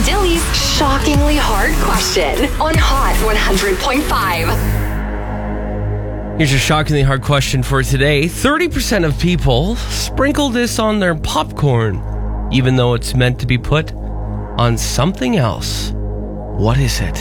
and Dilly's shockingly hard question on Hot 100.5. Here's your shockingly hard question for today. 30% of people sprinkle this on their popcorn, even though it's meant to be put on something else. What is it?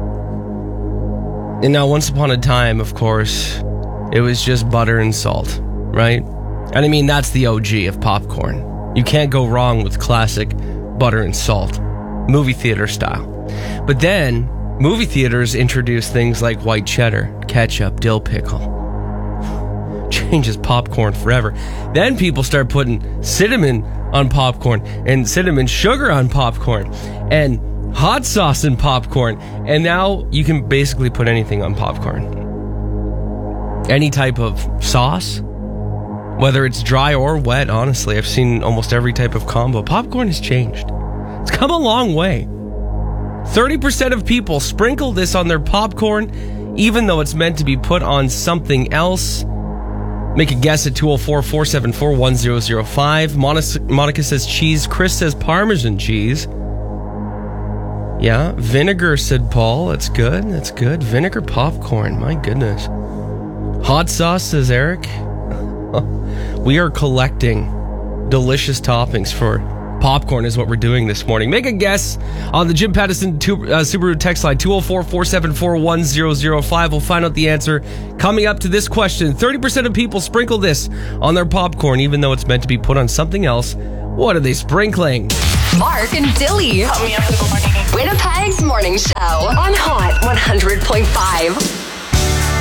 And now, once upon a time, of course, it was just butter and salt, right? And I mean, that's the OG of popcorn. You can't go wrong with classic butter and salt, movie theater style. But then, movie theaters introduced things like white cheddar, ketchup, dill pickle. Changes popcorn forever. Then people start putting cinnamon on popcorn and cinnamon sugar on popcorn and hot sauce in popcorn. And now you can basically put anything on popcorn. Any type of sauce, whether it's dry or wet, honestly. I've seen almost every type of combo. Popcorn has changed. It's come a long way. 30% of people sprinkle this on their popcorn, even though it's meant to be put on something else. Make a guess at 204-474-1005. Monica says cheese. Chris says Parmesan cheese. Yeah, vinegar, said Paul. That's good. That's good. Vinegar popcorn. My goodness. Hot sauce, says Eric. We are collecting delicious toppings for popcorn is what we're doing this morning. Make a guess on the Jim Pattison Subaru text line, 204-474-1005. We'll find out the answer coming up to this question. 30% of people sprinkle this on their popcorn, even though it's meant to be put on something else. What are they sprinkling? Mark and Dilly. Winnipeg's morning show on Hot 100.5.